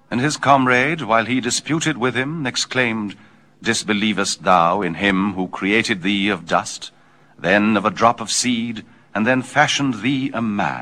And his comrade, while he disputed with him, exclaimed, Disbelievest thou in him who created thee of dust, then of a drop of seed, and then fashioned thee a man?